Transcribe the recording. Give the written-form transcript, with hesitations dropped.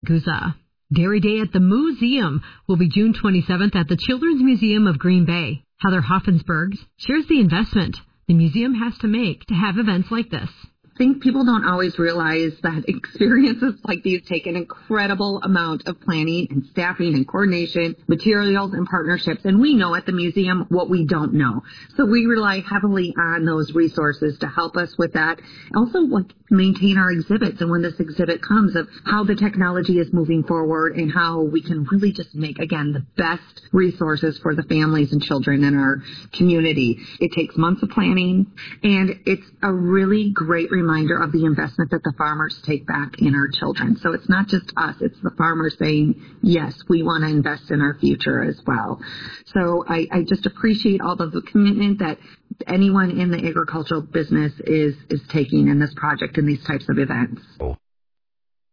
Ragusa. Dairy Day at the Museum will be June 27th at the Children's Museum of Green Bay. Heather Hoffensberg shares the investment the museum has to make to have events like this. I think people don't always realize that experiences like these take an incredible amount of planning and staffing and coordination, materials and partnerships. And we know at the museum what we don't know. So we rely heavily on those resources to help us with that. Also, maintain our exhibits. And when this exhibit comes, of how the technology is moving forward and how we can really just make, again, the best resources for the families and children in our community. It takes months of planning, and it's a really great reminder of the investment that the farmers take back in our children. So it's not just us, it's the farmers saying, yes, we want to invest in our future as well. So I just appreciate all of the commitment that anyone in the agricultural business is taking in this project and these types of events.